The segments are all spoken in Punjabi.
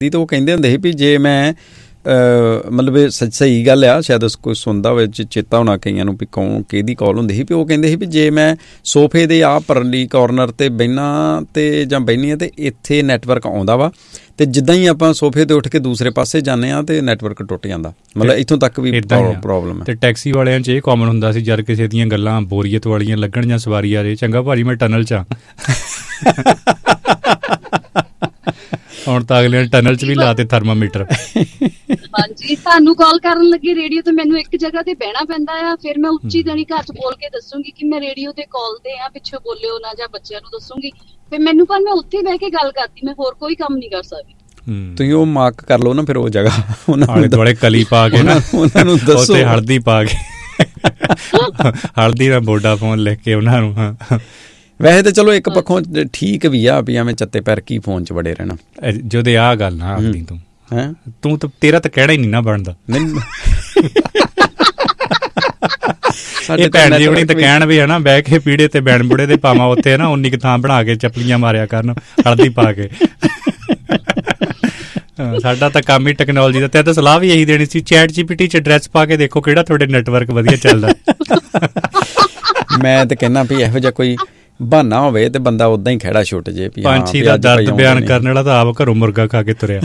ਦੀ ਤਾਂ ਉਹ ਕਹਿੰਦੇ ਹੁੰਦੇ ਸੀ ਵੀ ਜੇ ਮੈਂ ਮਤਲਬ ਸਹੀ ਗੱਲ ਆ, ਸ਼ਾਇਦ ਕੋਈ ਸੁਣਦਾ ਹੋਵੇ ਚੇਤਾ ਹੋਣਾ ਕਈਆਂ ਨੂੰ ਵੀ ਕੌਣ ਕਿਹਦੀ ਕਾਲ ਹੁੰਦੀ ਸੀ ਵੀ ਉਹ ਕਹਿੰਦੇ ਸੀ ਵੀ ਜੇ ਮੈਂ ਸੋਫੇ ਦੇ ਆਹ ਪਰਲੀ ਕਾਰਨਰ 'ਤੇ ਬਹਿਨਾ ਅਤੇ ਜਾਂ ਬਹਿਨੀ ਹਾਂ ਅਤੇ ਇੱਥੇ ਨੈਟਵਰਕ ਆਉਂਦਾ ਵਾ, ਅਤੇ ਜਿੱਦਾਂ ਹੀ ਆਪਾਂ ਸੋਫੇ 'ਤੇ ਉੱਠ ਕੇ ਦੂਸਰੇ ਪਾਸੇ ਜਾਂਦੇ ਹਾਂ ਅਤੇ ਨੈਟਵਰਕ ਟੁੱਟ ਜਾਂਦਾ। ਮਤਲਬ ਇੱਥੋਂ ਤੱਕ ਵੀ ਪ੍ਰੋਬਲਮ ਹੈ। ਅਤੇ ਟੈਕਸੀ ਵਾਲਿਆਂ 'ਚ ਇਹ ਕਾਮਨ ਹੁੰਦਾ ਸੀ ਜਦ ਕਿਸੇ ਦੀਆਂ ਗੱਲਾਂ ਬੋਰੀਅਤ ਵਾਲੀਆਂ ਲੱਗਣ ਜਾਂ ਸਵਾਰੀ ਆ ਰਹੀ, ਚੰਗਾ ਭਾਜੀ ਮੈਂ ਟਨਲ 'ਚ ਹਾਂ। ਹੁਣ ਤਾਂ ਅਗਲੇ ਟਨਲ 'ਚ ਵੀ ਲਾਤੇ ਥਰਮਾਮੀਟਰ। ਹਾਂਜੀ, ਤੁਹਾਨੂੰ ਕਾਲ ਕਰਨ ਲੱਗੀ ਰੇਡੀਓ ਤੇ ਮੈਨੂੰ ਇੱਕ ਜਗ੍ਹਾ ਤੇ ਬਹਿਣਾ ਪੈਂਦਾ ਆ, ਫਿਰ ਮੈਂ ਉੱਚੀ ਦਣੀ ਘਰ 'ਚ ਬੋਲ ਕੇ ਦੱਸੂਗੀ ਕਿ ਮੈਂ ਰੇਡੀਓ ਤੇ ਕਾਲ ਤੇ ਆ, ਪਿੱਛੋਂ ਬੋਲਿਓ ਨਾ, ਜਾਂ ਬੱਚਿਆਂ ਨੂੰ ਦੱਸੂਗੀ ਫਿਰ ਮੈਨੂੰ, ਪਰ ਮੈਂ ਉੱਥੇ ਬਹਿ ਕੇ ਗੱਲ ਕਰਦੀ, ਮੈਂ ਹੋਰ ਕੋਈ ਕੰਮ ਨਹੀਂ ਕਰ ਸਕਦੀ। ਤੁਸੀਂ ਉਹ ਮਾਰਕ ਕਰ ਲਓ ਨਾ ਫਿਰ ਉਹ ਜਗ੍ਹਾ, ਆਲੇ ਦੁਆਲੇ ਕਲੀ ਪਾ ਕੇ ਨਾ ਉਹਨਾਂ ਨੂੰ ਦੱਸੋ, ਹਲਦੀ ਪਾ ਕੇ ਹਲਦੀ ਦਾ ਵੋਡਾਫੋਨ ਲਿਖ ਕੇ ਉਹਨਾਂ ਨੂੰ। ਵੈਸੇ ਤਾਂ ਚਲੋ ਇੱਕ ਪੱਖੋਂ ਠੀਕ ਵੀ ਆ ਵੀ ਐਵੇਂ ਚੱਤੇ ਪੈਰ ਕੀ ਫੋਨ 'ਚ ਵੜੇ ਰਹਿਣਾ। ਜਦੋਂ ਆਹ ਗੱਲ ਨਾ ਆਖਦੀ ਤੂੰ ਤਾਂ ਤੇਰਾ ਤਾਂ ਕਿਹੜਾ ਹੀ ਨਹੀਂ ਨਾ ਬਣਦਾ। ਸਾਡੇ ਭੈਣ ਜੀ ਹੁਣੀ ਤਾਂ ਕਹਿਣ ਵੀ ਹੈ ਨਾ ਬਹਿ ਕੇ ਪੀੜੇ ਤੇ ਬੈਣ ਬੁੜੇ ਦੇ ਪਾਵਾਂ ਉੱਥੇ ਨਾ 19 ਕੁ ਥਾਂ ਬਣਾ ਕੇ ਚੱਪਲੀਆਂ ਮਾਰਿਆ ਕਰਨ ਹਲਦੀ ਪਾ ਕੇ। ਸਾਡਾ ਤਾਂ ਕੰਮ ਹੀ ਟੈਕਨੋਲੋਜੀ ਦਾ। ਤੇ ਤਾਂ ਸਲਾਹ ਵੀ ਇਹੀ ਦੇਣੀ ਸੀ, ਚੈਟ GPT 'ਚ ਐਡਰੈਸ ਪਾ ਕੇ ਦੇਖੋ ਕਿਹੜਾ ਤੁਹਾਡੇ ਨੈਟਵਰਕ ਵਧੀਆ ਚੱਲਦਾ। ਮੈਂ ਤਾਂ ਕਹਿੰਦਾ ਵੀ ਇਹੋ ਜਿਹਾ ਕੋਈ ਬਹਾਨਾ ਹੋਵੇ ਤੇ ਬੰਦਾ ਉਦਾਂ ਹੀ ਖਹਿੜਾ ਛੁੱਟ ਜੇ। ਪੰਛੀ ਦਾ ਦਰਦ ਬਿਆਨ ਕਰਨ ਵਾਲਾ ਤਾਂ ਆਪ ਘਰੋਂ ਮੁਰਗਾ ਖਾ ਕੇ ਤੁਰਿਆ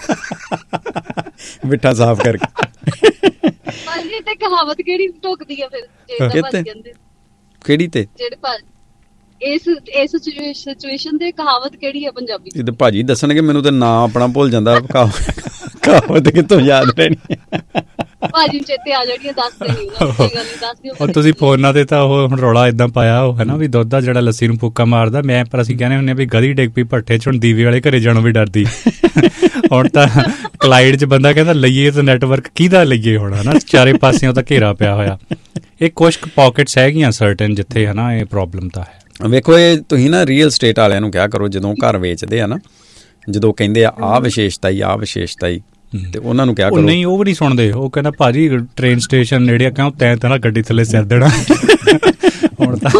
ਮਿੱਠਾ ਸਾਫ਼ ਕਰਕੇ। ਤੇ ਕਹਾਵਤ ਕਿਹੜੀ ਢੁੱਕਦੀ ਆ ਫਿਰ? ਕਿਹੜੀ ਤੇ ਇਸ ਸਿਚੁਏਸ਼ਨ ਤੇ ਕਹਾਵਤ ਕਿਹੜੀ ਆ ਪੰਜਾਬੀ? ਇਹ ਤਾਂ ਭਾਜੀ ਦੱਸਣਗੇ, ਮੈਨੂੰ ਤਾਂ ਨਾਂ ਆਪਣਾ ਭੁੱਲ ਜਾਂਦਾ। ਕਹਾਵਤ ਕਿੱਥੋਂ ਯਾਦ ਰਹਿਣੀ ਭਾਜੀ ਚੇਤੇ ਆ ਜਾਣੀ, ਦੱਸ ਦੇਣੀ। ਉਹ ਤੁਸੀਂ ਫੋਨਾਂ ਤੇ ਤਾਂ ਉਹ ਹੁਣ ਰੌਲਾ ਏਦਾਂ ਪਾਇਆ ਉਹ ਹੈ ਨਾ ਵੀ ਦੁੱਧ ਦਾ ਜਿਹੜਾ ਲੱਸੀ ਨੂੰ ਫੂਕਾ ਮਾਰਦਾ, ਮੈਂ ਪਰ ਅਸੀਂ ਕਹਿੰਦੇ ਹੁੰਦੇ ਵੀ ਗਧੀ ਡਿੱਗ ਪਈ ਭੱਠੇ 'ਚ, ਹੁਣ ਦੀਵੇ ਵਾਲੇ ਘਰੇ ਜਾਣੋਂ ਵੀ ਡਰਦੀ। ਹੁਣ ਤਾਂ ਕਲਾਈਡ 'ਚ ਬੰਦਾ ਕਹਿੰਦਾ ਲਈਏ ਤਾਂ ਨੈਟਵਰਕ ਕਿਹਦਾ ਲਈਏ ਹੁਣ, ਹੈ ਨਾ, ਚਾਰੇ ਪਾਸਿਓਂ ਤਾਂ ਘੇਰਾ ਪਿਆ ਹੋਇਆ। ਇਹ ਕੁਛ ਕੁ ਪਾਕਟਸ ਹੈਗੀਆਂ ਸਰਟਨ ਜਿੱਥੇ ਹੈ ਨਾ ਇਹ ਪ੍ਰੋਬਲਮ ਤਾਂ ਹੈ। ਵੇਖੋ ਇਹ ਤੁਸੀਂ ਨਾ ਰੀਅਲ ਸਟੇਟ ਵਾਲਿਆਂ ਨੂੰ ਕਿਹਾ ਕਰੋ ਜਦੋਂ ਘਰ ਵੇਚਦੇ ਆ ਨਾ, ਜਦੋਂ ਕਹਿੰਦੇ ਆ ਆਹ ਵਿਸ਼ੇਸ਼ਤਾ ਹੀ ਆਹ ਵਿਸ਼ੇਸ਼ਤਾ ਹੀ, ਤੇ ਉਹਨਾਂ ਨੂੰ ਕਿਹਾ ਕਰੋ। ਨਹੀਂ ਉਹ ਵੀ ਨਹੀਂ ਸੁਣਦੇ, ਉਹ ਕਹਿੰਦਾ ਭਾਜੀ ਟ੍ਰੇਨ ਸਟੇਸ਼ਨ ਨੇੜੇ ਆ, ਕਿਉਂ ਤੈਂ ਤਾਂ ਨਾ ਗੱਡੀ ਥੱਲੇ ਸਿਰ ਦੇਣਾ। ਹੁਣ ਤਾਂ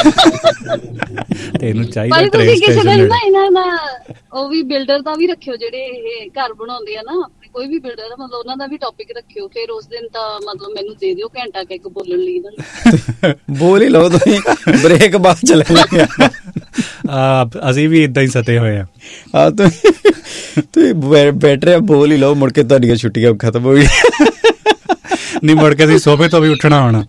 ਤੈਨੂੰ ਚਾਹੀਦਾ ਟ੍ਰੇਨ ਸਟੇਸ਼ਨ। ਉਹ ਵੀ ਬਿਲਡਰ ਦਾ ਵੀ ਰੱਖਿਓ, ਜਿਹੜੇ ਇਹ ਘਰ ਬਣਾਉਂਦੇ ਆ ਨਾ, ਕੋਈ ਵੀ ਬਿਲਡਰ ਮਤਲਬ ਉਹਨਾਂ ਦਾ ਵੀ ਟੌਪਿਕ ਰੱਖਿਓ, ਫਿਰ ਉਸ ਦਿਨ ਤਾਂ ਮਤਲਬ ਮੈਨੂੰ ਦੇ ਦਿਓ ਘੰਟਾ ਕਿ ਇੱਕ ਬੋਲਣ ਲਈ। ਬੋਲ ਹੀ ਲਓ ਤੁਸੀਂ, ਬ੍ਰੇਕ ਬਾਅਦ ਚ ਲੈ ਲਾਂਗੇ। ਅਸੀਂ ਵੀ ਏਦਾਂ ਹੀ ਸਤੇ ਹੋਏ ਆ। ਤੁਸੀਂ ਬੈਟਰ ਬੋਲ ਹੀ ਲਓ, ਮੁੜ ਕੇ ਤੁਹਾਡੀਆਂ ਛੁੱਟੀਆਂ ਖਤਮ ਹੋ ਗਈਆਂ। ਨਹੀਂ ਮੁੜ ਕੇ ਅਸੀਂ ਸੋਫੇ ਤੋਂ ਵੀ ਉੱਠਣਾ ਹੋਣਾ।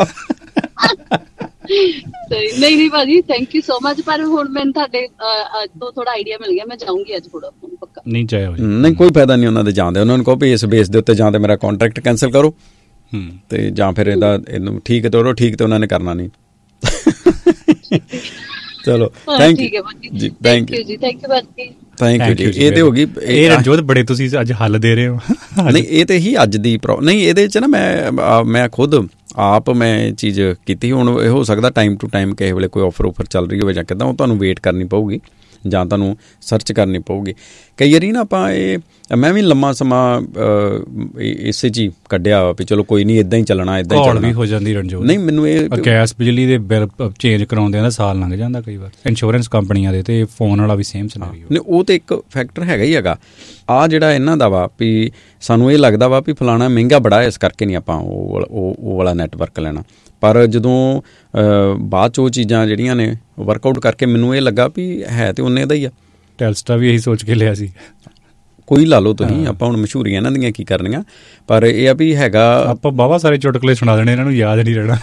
ਨਹੀਂ ਭਾਜੀ, ਥੈਂਕ ਯੂ ਸੋ ਮਚ। ਪਰ ਹੁਣ ਮੈਨੂੰ ਤੁਹਾਡੇ ਤੋਂ ਥੋੜਾ ਆਈਡੀਆ ਮਿਲ ਗਿਆ, ਮੈਂ ਜਾਊਂਗੀ ਅੱਜ ਥੋੜਾ ਪੱਕਾ। ਨਹੀਂ ਜਾਇਓ, ਨਹੀਂ ਕੋਈ ਫਾਇਦਾ ਨਹੀਂ ਉਹਨਾਂ ਦੇ ਜਾਂਦੇ। ਉਹਨਾਂ ਨੂੰ ਕਹੋ ਵੀ ਇਸ ਬੇਸ ਦੇ ਉੱਤੇ ਜਾਂ ਤੇ ਮੇਰਾ ਕੰਟਰੈਕਟ ਕੈਂਸਲ ਕਰੋ, ਤੇ ਜਾਂ ਫਿਰ ਇਹਨੂੰ ਠੀਕ ਤੋੜੋ। ਠੀਕ ਤੇ ਉਹਨਾਂ ਨੇ ਕਰਨਾ ਨਹੀਂ। ਚਲੋ ਥੈਂਕ ਯੂ ਜੀ, ਥੈਂਕ ਯੂ ਜੀ, ਥੈਂਕ ਯੂ ਜੀ। ਇਹ ਤੇ ਹੋ ਗਈ। ਇਹ ਰਣਜੋਤ ਬੜੇ ਤੁਸੀਂ ਅੱਜ ਹੱਲ ਦੇ ਰਹੇ ਹੋ। ਨਹੀਂ ਇਹ ਤੇ ਹੀ ਅੱਜ ਦੀ ਨਹੀਂ, ਇਹਦੇ 'ਚ ਨਾ ਮੈਂ ਖੁਦ ਆਪ ਮੈਂ ਇਹ ਚੀਜ਼ ਕੀਤੀ। ਹੁਣ ਇਹ ਹੋ ਸਕਦਾ ਟਾਈਮ ਟੂ ਟਾਈਮ ਕਿਸੇ ਵੇਲੇ ਕੋਈ ਆਫਰ ਚੱਲ ਰਹੀ ਹੋਵੇ ਜਾਂ ਕਿੱਦਾਂ, ਉਹ ਤੁਹਾਨੂੰ ਵੇਟ ਕਰਨੀ ਪਊਗੀ ਜਾਂ ਤੁਹਾਨੂੰ ਸਰਚ ਕਰਨੀ ਪਊਗੀ। ਕਈ ਵਾਰੀ ਨਾ ਆਪਾਂ ਮੈਂ ਵੀ ਲੰਮਾ ਸਮਾਂ ਇਸੇ 'ਚ ਹੀ ਕੱਢਿਆ ਵੀ ਚਲੋ ਕੋਈ ਨਹੀਂ, ਇੱਦਾਂ ਹੀ ਚੱਲਣਾ, ਇੱਦਾਂ ਹੀ ਚੱਲਣਾ। ਵੀ ਹੋ ਜਾਂਦੀ ਰਣਜੋਤ। ਨਹੀਂ ਮੈਨੂੰ ਇਹ ਗੈਸ ਬਿਜਲੀ ਦੇ ਬਿੱਲ ਚੇਂਜ ਕਰਾਉਂਦਿਆਂ ਦਾ ਸਾਲ ਲੰਘ ਜਾਂਦਾ ਕਈ ਵਾਰ, ਇੰਸ਼ੋਰੈਂਸ ਕੰਪਨੀਆਂ ਦੇ, ਤੇ ਫੋਨ ਵਾਲਾ ਵੀ ਸੇਮ ਸਿਨੈਰੀਓ। ਨਹੀਂ ਉਹ ਤਾਂ ਇੱਕ ਫੈਕਟਰ ਹੈਗਾ ਹੀ ਹੈਗਾ। ਆਹ ਜਿਹੜਾ ਇਹਨਾਂ ਦਾ ਵਾ ਵੀ ਸਾਨੂੰ ਇਹ ਲੱਗਦਾ ਵਾ ਵੀ ਫਲਾਣਾ ਮਹਿੰਗਾ ਬੜਾ, ਇਸ ਕਰਕੇ ਨਹੀਂ ਆਪਾਂ ਉਹ ਵਾਲਾ ਨੈਟਵਰਕ ਲੈਣਾ। ਪਰ ਜਦੋਂ ਬਾਅਦ 'ਚ ਉਹ ਚੀਜ਼ਾਂ ਜਿਹੜੀਆਂ ਨੇ ਵਰਕਆਊਟ ਕਰਕੇ ਮੈਨੂੰ ਇਹ ਲੱਗਾ ਵੀ ਹੈ ਤੇ ਉਹਨੇ ਦਾ ਹੀ ਆ। ਟੈਲਸਟਰਾ ਵੀ ਇਹੀ ਸੋਚ ਕੇ ਲਿਆ ਸੀ। ਕੋਈ ਲਾ ਲਓ ਤੁਸੀਂ, ਆਪਾਂ ਹੁਣ ਮਸ਼ਹੂਰੀਆਂ ਇਹਨਾਂ ਦੀਆਂ ਕੀ ਕਰਨੀਆਂ, ਪਰ ਇਹ ਆ ਵੀ ਹੈਗਾ। ਆਪਾਂ ਬਾਵਾ ਸਾਰੇ ਚੁਟਕਲੇ ਸੁਣਾ ਦੇਣੇ, ਇਹਨਾਂ ਨੂੰ ਯਾਦ ਨਹੀਂ ਰਹਿਣਾ।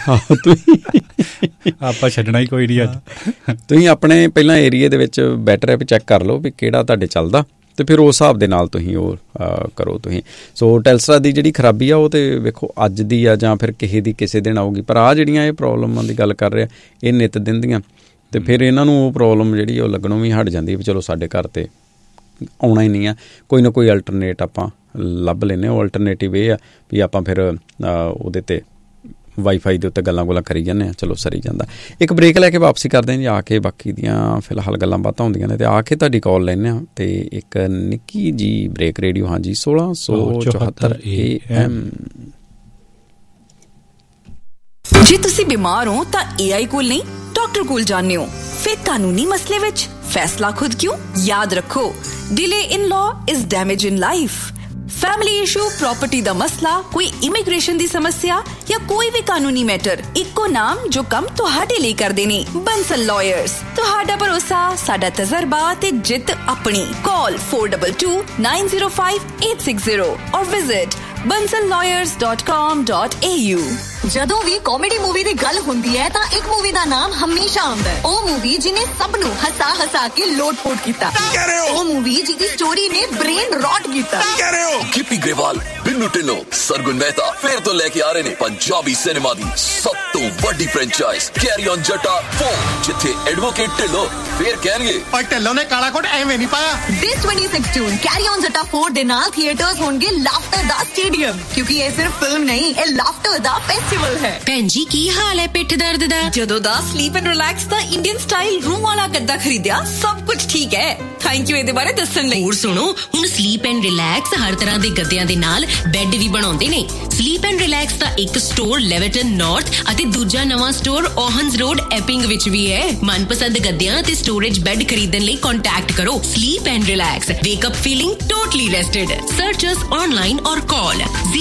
ਆਪਾਂ ਛੱਡਣਾ ਹੀ ਕੋਈ ਨਹੀਂ ਅੱਜ। ਤੁਸੀਂ ਆਪਣੇ ਪਹਿਲਾਂ ਏਰੀਏ ਦੇ ਵਿੱਚ ਬੈਟਰ ਐਪ ਚੈੱਕ ਕਰ ਲਓ ਵੀ ਕਿਹੜਾ ਤੁਹਾਡੇ ਚੱਲਦਾ, ਤੇ ਫਿਰ ਉਸ ਹਿਸਾਬ ਦੇ ਨਾਲ ਤੁਸੀਂ ਉਹ ਕਰੋ ਤੁਸੀਂ। ਸੋ ਟੈਲਸਟਰਾ ਦੀ ਜਿਹੜੀ ਖਰਾਬੀ ਆ ਉਹ ਤੇ ਵੇਖੋ ਅੱਜ ਦੀ ਆ ਜਾਂ ਫਿਰ ਕਿਸੇ ਦਿਨ ਆਊਗੀ, ਪਰ ਆਹ ਜਿਹੜੀਆਂ ਇਹ ਪ੍ਰੋਬਲਮਾਂ ਦੀ ਗੱਲ ਕਰ ਰਿਹਾ ਇਹ ਨਿੱਤ ਦਿਨ ਦੀਆਂ, ਤੇ ਫਿਰ ਇਹਨਾਂ ਨੂੰ ਉਹ ਪ੍ਰੋਬਲਮ ਜਿਹੜੀ ਉਹ ਲੱਗਣੋਂ ਵੀ ਹਟ ਜਾਂਦੀ ਵੀ ਚਲੋ ਸਾਡੇ ਘਰ ਤੇ ਆਉਣਾ ਹੀ ਨਹੀਂ ਆ, ਕੋਈ ਨਾ ਕੋਈ ਅਲਟਰਨੇਟ ਆਪਾਂ ਲੱਭ ਲੈਂਦੇ। ਉਹ ਅਲਟਰਨੇਟਿਵ ਇਹ ਆ ਵੀ ਆਪਾਂ ਫਿਰ ਉਹਦੇ 'ਤੇ ਵਾਈਫਾਈ ਦੇ ਉੱਤੇ ਗੱਲਾਂ ਕਰੀ ਜਾਂਦੇ ਹਾਂ, ਚਲੋ ਸਰੀ ਜਾਂਦਾ। ਇੱਕ ਬ੍ਰੇਕ ਲੈ ਕੇ ਵਾਪਸੀ ਕਰਦੇ ਹਾਂ ਜੀ, ਆ ਕੇ ਬਾਕੀ ਦੀਆਂ ਫਿਲਹਾਲ ਗੱਲਾਂ ਬਾਤਾਂ ਹੁੰਦੀਆਂ ਨੇ, ਤੇ ਆ ਕੇ ਤੁਹਾਡੀ ਕਾਲ ਲੈਂਦੇ ਹਾਂ, ਤੇ ਇੱਕ ਨਿੱਕੀ ਜੀ ਬ੍ਰੇਕ। ਰੇਡੀਓ ਹਾਂਜੀ 1674 AM। ਜੇ ਤੁਸੀਂ ਬਿਮਾਰ ਹੋ ਤਾਂ AI ਕੋਲ ਨਹੀਂ, डॉक्टर कोल जाने हो, फिर कानूनी मसले विच फैसला खुद क्यों? याद रखो, delay in law is damage in life. Family issue, property दा मसला, कोई इमिग्रेशन दी समस्या या कोई भी कानूनी मैटर, इक्को नाम जो कम तुहाडे लिए कर देने। बंसल लॉयर्स, तुहाडा भरोसा, साडा तजर्बा ते जित अपनी। कॉल 422905 और विजिट bansallawyers.com.au। ਜਦੋਂ ਵੀ ਕਾਮੇਡੀ ਮੂਵੀ ਦੀ ਗੱਲ ਹੁੰਦੀ ਹੈ ਤਾਂ ਇੱਕ ਮੂਵੀ ਦਾ ਨਾਮ ਹਮੇਸ਼ਾ ਆਉਂਦਾ ਹੈ। ਉਹ ਮੂਵੀ ਜਿਹਨੇ ਸਭ ਨੂੰ ਹਸਾ ਕੇ ਲੋਟ-ਪੋਟ ਕੀਤਾ। ਉਹ ਮੂਵੀ ਜਿਹਦੀ ਸਟੋਰੀ ਨੇ ਬ੍ਰੇਨ ਰੌਟ ਕੀਤਾ। ਗਿੱਪੀ ਗਰੇਵਾਲ, ਬਿੰਨੂ ਢਿੱਲੋਂ, ਸਰਗੁਣ ਮਹਿਤਾ ਫਿਰ ਤੋਂ ਲੈ ਕੇ ਆ ਰਹੇ ਨੇ ਪੰਜਾਬੀ ਸਿਨੇਮਾ ਦੀ ਸਭ ਤੋਂ ਵੱਡੀ ਫਰੈਂਚਾਈਜ਼ ਕੈਰੀ ਔਨ ਜੱਟਾ 4, ਜਿੱਥੇ ਐਡਵੋਕੇਟ ਢਿੱਲੋਂ ਫੇਰ ਕਹਿਣਗੇ ਓਏ ਢਿੱਲੋਂ ਨੇ ਕਾਲਾ ਕੋਟ ਐਵੇਂ ਨਹੀਂ ਪਾਇਆ। This 26 ਜੂਨ ਕੈਰੀ ਔਨ ਜੱਟਾ 4 ਦੇ ਨਾਲ ਥੀਏਟਰਸ ਹੋਣਗੇ ਲਾਫਟਰ ਦਾ ਸਟੇਡੀਅਮ, ਕਿਉਂਕਿ ਇਹ ਸਿਰਫ ਫਿਲਮ ਨਹੀਂ, ਇਹ ਲਾਫਟਰ ਦਾ ਫੈਸਟੀਵਲ ਹੈ। ਭੈਣ ਜੀ ਕੀ ਹਾਲ ਹੈ ਪਿੱਠ ਦਰਦ ਦਾ? ਜਦੋਂ ਦਾ sleep and relax the Indian style room ਵਾਲਾ ਗੱਦਾ ਖਰੀਦਿਆ, ਸਭ ਕੁਝ ਠੀਕ ਹੈ। ਥੈਂਕ ਯੂ ਇਹਦੇ ਬਾਰੇ ਦੱਸਣ ਲਈ। ਹੋਰ ਸੁਣੋ, ਹੁਣ ਸਲੀਪ ਐਂਡ ਰਿਲੈਕਸ ਹਰ ਤਰ੍ਹਾਂ ਦੇ ਗੱਦਿਆਂ ਦੇ ਨਾਲ ਬੈੱਡ ਵੀ ਬਣਾਉਂਦੇ ਨੇ। ਸਲੀਪ ਐਂਡ ਰਿਲੈਕਸ ਦਾ ਇੱਕ ਸਟੋਰ ਲੈਵਰਟਨ ਨਾਰਥ ਅਤੇ ਦੂਜਾ ਨਵਾਂ ਸਟੋਰ ਓਹਨਸ ਰੋਡ ਐਪਿੰਗ ਵਿੱਚ ਵੀ ਹੈ। ਮਨਪਸੰਦ ਗੱਦਿਆਂ ਤੇ ਸਟੋਰੇਜ ਬੈੱਡ ਖਰੀਦਣ ਲਈ ਕੰਟੈਕਟ ਕਰੋ sleep and relax. ਵੇਕ up feeling totally ਰੈਸਟਡ। Search us online ਔਰ ਕਾਲ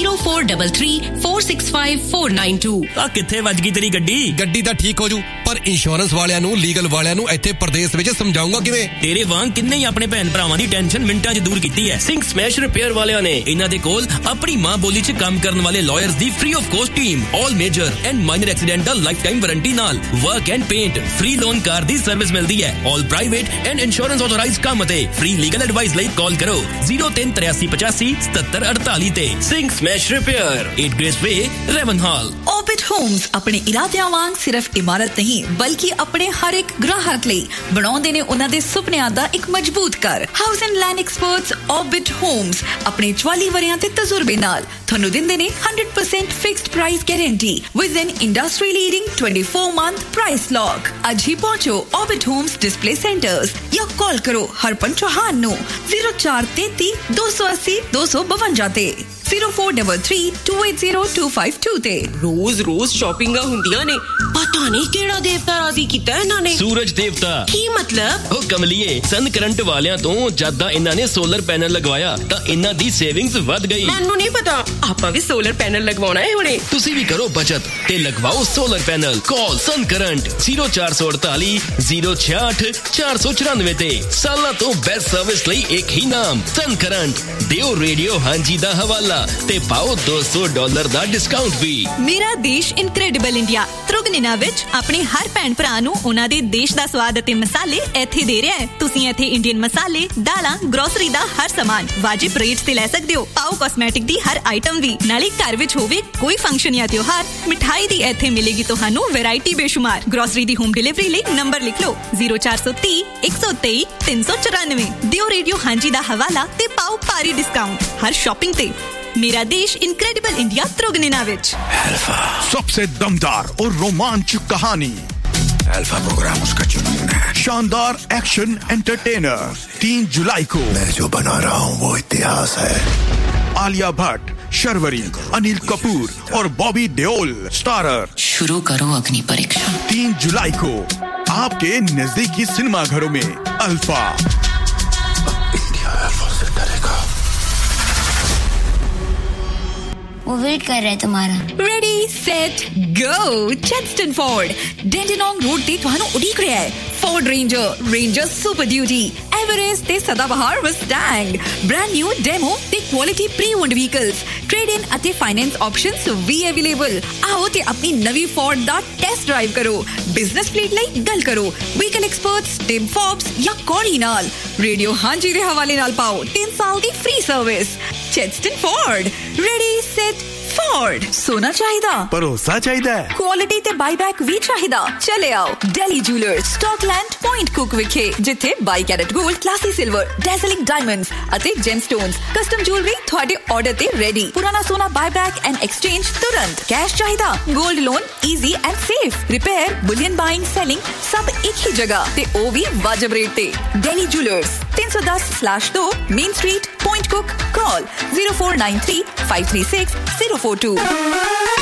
0433465492। ਆ ਕਿੱਥੇ ਵੱਜ ਗਈ ਤੇਰੀ ਗੱਡੀ? ਗੱਡੀ ਤਾਂ ਠੀਕ ਹੋ ਜੂ, ਪਰ ਇੰਸ਼ੋਰੈਂਸ ਵਾਲਿਆਂ ਨੂੰ, ਲੀਗਲ ਵਾਲਿਆਂ ਨੂੰ ਇੱਥੇ ਪ੍ਰਦੇਸ਼ ਵਿੱਚ ਸਮਝਾਉਂਗਾ ਕਿਵੇਂ? ਤੇਰੇ ਵਾਂਗ ਕਿੰਨੇ ਹੀ ਆਪਣੇ ਭੈਣ ਭਰਾਵਾਂ ਦੀ ਟੈਨਸ਼ਨ ਮਿੰਟਾਂ 'ਚ ਦੂਰ ਕੀਤੀ ਹੈ ਸਿੰਘ ਸਮੈਸ਼ ਰਿਪੇਅਰ ਵਾਲਿਆਂ ਨੇ। ਇਹਨਾਂ ਦੇ ਕੋਲ ਆਪਣੀ ਮਾਂ ਬੋਲੀ 'ਚ ਕੰਮ ਕਰਨ ਵਾਲੇ lawyers the free of cost team, all major and minor accidental life time warranty ਨਾਲ work and paint, free loan car the service ਮਿਲਦੀ ਹੈ। ਆਲ ਪ੍ਰਾਈਵੇਟ ਐਂਡ ਇੰਸ਼ੋਰੈਂਸ ਆਥੋਰਾਈਜ਼ਡ ਕੰਮ ਅਤੇ ਫ੍ਰੀ ਲੀਗਲ ਐਡਵਾਈਸ ਲਈ ਕਾਲ ਕਰੋ 0383857748 ਤੇ। ਸਿੰਘ ਸਮੈਸ਼ ਰਿਪੇਅਰ, 8 ਗ੍ਰੇਸ ਵੇ, ਰੈਵਨਹਾਲ। Orbit Homes ਆਪਣੇ ਇਰਾਦਿਆਂ ਵਾਂਗ ਸਿਰਫ ਇਮਾਰਤ ਨਹੀਂ, ਬਲਕਿ ਆਪਣੇ ਹਰ ਇੱਕ ਗ੍ਰਾਹਕ ਲਈ ਬਣਾਉਂਦੇ ਨੇ ਉਹਨਾਂ ਦੇ ਸੁਪਨਿਆਂ ਦਾ ਇੱਕ ਮਜ਼ਬੂਤ ਘਰ। House and land experts Orbit Homes ਆਪਣੇ 44 ਵਰਿਆਂ ਦੇ ਤਜਰਬੇ ਨਾਲ ਤੁਹਾਨੂੰ ਦਿੰਦੇ ਨੇ 100% fixed price guarantee with N industry leading 24-month price lock. ਅੱਜ ਹੀ ਪਹੁੰਚੋ Orbit Homes ਡਿਸਪਲੇ ਸੈਂਟਰਸ ਜਾਂ ਕਾਲ ਕਰੋ ਹਰਪਨ ਚੌਹਾਨ ਨੂੰ 0433 280 252 ਤੇ 0433280252 ਤੇ। ਰੋਜ਼ ਸ਼ਾਪਿੰਗਾਂ ਹੁੰਦੀਆਂ ਨੇ, ਪਤਾ ਨਹੀਂ ਕਿਹੜਾ ਦੇਵਤਾ ਰਾਜ਼ੀ ਕੀਤਾ ਇਹਨਾਂ ਨੇ। ਸੂਰਜ ਦੇਵਤਾ। ਕੀ ਮਤਲਬ? ਉਹ ਕਮਲੀਏ, ਸਨ ਕਰੰਟ ਵਾਲਿਆਂ ਤੋਂ ਜਦ ਦਾ ਇਹਨਾਂ ਨੇ ਸੋਲਰ ਪੈਨਲ ਲਗਵਾਇਆ ਤਾਂ ਇਹਨਾਂ ਦੀ ਸੇਵਿੰਗਸ ਵੱਧ ਗਈ। ਮੈਨੂੰ ਨਹੀਂ ਪਤਾ, ਆਪਾਂ ਵੀ ਸੋਲਰ ਪੈਨਲ ਲਗਵਾਉਣਾ ਹੈ ਹੁਣੇ। ਤੁਸੀਂ ਵੀ ਕਰੋ ਬਚਤ ਤੇ ਲਗਵਾਓ ਸੋਲਰ ਪੈਨਲ। ਕਾਲ ਸਨ ਕਰੰਟ 0448 066 494 ਤੇ। ਸਾਲਾਂ ਤੋਂ ਬੈਸਟ ਸਰਵਿਸ ਲਈ ਇੱਕ ਹੀ ਨਾਮ, ਸਨ ਕਰੰਟ। ਦਿਓ ਰੇਡੀਓ ਹਾਂਜੀ ਦਾ ਹਵਾਲਾ ਤੇ ਪਾਓ $200 ਦਾ ਡਿਸਕਾਊਂਟ ਵੀ। ਮੇਰਾ ਦੇਸ਼ ਇਨਕ੍ਰੈਡੀਬਲ ਇੰਡੀਆ ਤ੍ਰਿਗਨਿਨਾ ਵਿੱਚ ਆਪਣੇ ਹਰ ਭੈਣ ਭਰਾ ਨੂੰ ਉਹਨਾਂ ਦੇ ਦੇਸ਼ ਦਾ ਸਵਾਦ ਅਤੇ ਮਸਾਲੇ ਇੱਥੇ ਦੇ ਰਿਹਾ ਹੈ। ਤੁਸੀਂ ਇੱਥੇ ਇੰਡੀਅਨ ਮਸਾਲੇ, ਦਾਲਾਂ, ਗਰੋਸਰੀ ਦਾ ਹਰ ਸਾਮਾਨ ਵਾਜਿਬ ਰੇਟਸ ਤੇ ਲੈ ਸਕਦੇ ਹੋ। ਪਾਓ ਕਾਸਮੈਟਿਕ ਦੀ ਹਰ ਆਈਟਮ ਵੀ। ਨਾਲੇ ਘਰ ਵਿੱਚ ਹੋਵੇ ਕੋਈ ਫੰਕਸ਼ਨ ਜਾਂ ਤਿਉਹਾਰ, ਮਿਠਾਈ ਦੀ ਇੱਥੇ ਮਿਲੇਗੀ ਤੁਹਾਨੂੰ ਵੈਰਾਈਟੀ ਬੇਸ਼ੁਮਾਰ। ਗਰੋਸਰੀ ਦੀ ਹੋਮ ਡਿਲੀਵਰੀ ਲਈ ਨੰਬਰ ਲਿਖ ਲਓ 0430 123 394। ਦਿਓ ਰੇਡੀਓ ਹਾਂਜੀ ਦਾ ਹਵਾਲਾ ਤੇ ਪਾਓ ਭਾਰੀ ਡਿਸਕਾਊਂਟ हर शॉपिंग पे। मेरा देश इनक्रेडिबल इंडिया त्रिगुणा विच। अल्फा सबसे दमदार और रोमांचक कहानी। अल्फा प्रोग्राम उसका जुनून है। शानदार एक्शन एंटरटेनर 3 जुलाई को। मैं जो बना रहा हूँ वो इतिहास है। आलिया भट्ट, शर्वरी, अनिल कपूर और बॉबी देओल स्टारर। शुरू करो अग्नि परीक्षा। 3 जुलाई को आपके नजदीकी सिनेमा घरों में। अल्फा। इंडिया अल्फा से डरेगा। वो वेट कर रहे हैं तुम्हारा। Ready set go. चेस्टन Ford डेंटनोंग road ते ਤੁਹਾਨੂੰ ਉਡੀਕ ਰਿਹਾ ਹੈ। Ford ranger super duty, Everest ते सदाबहार मस्टैंग, ब्रांड न्यू डेमो ते quality pre owned vehicles, trade in ਅਤੇ फाइनेंस ऑप्शंस भी अवेलेबल। आओ ते अपनी नवी फोर्ड ਦਾ ਟੈਸਟ ਡਰਾਈਵ ਕਰੋ। ਬਿਜ਼ਨਸ ਫਲੀਟ ਲਈ ਗੱਲ ਕਰੋ ਵਹੀਕਲ ਐਕਸਪਰਟਸ ਟਿਮ ਫੋਬਸ ਜਾਂ ਕੋਰੀ ਨਾਲ। ਰੇਡੀਓ ਹਾਂਜੀ ਦੇ ਹਵਾਲੇ ਨਾਲ ਪਾਓ 3 ਸਾਲ ਦੀ free service. ਚੈਸਟਨ Ford, ready set Ford. सोना चाहिदा, भरोसा चाहिदा, क्वालिटी ते बाईबैक भी चाहिदा। चले आओ Delhi jewellers, Scotland point cook विखे, जिथे 22 carat gold, classy silver, डैज़लिंग diamonds ਅਤੇ जेमस्टोन्स, कस्टम ज्वेलरी ਤੁਹਾਡੇ ਆਰਡਰ ਤੇ ਰੈਡੀ। ਪੁਰਾਣਾ ਸੋਨਾ ਬਾਈਬੈਕ ਐਂਡ ਐਕਸਚੇਂਜ ਤੁਰੰਤ। ਕੈਸ਼ ਚਾਹੀਦਾ, gold loan easy and safe. Repair, bullion buying, selling ਸਭ ਇੱਕ ਹੀ ਜਗ੍ਹਾ ਤੇ ਉਹ ਵੀ ਵਾਜਬ ਰੇਟ ਤੇ। Delhi jewellers 310/2 main street, point cook. Call 0493 536 042।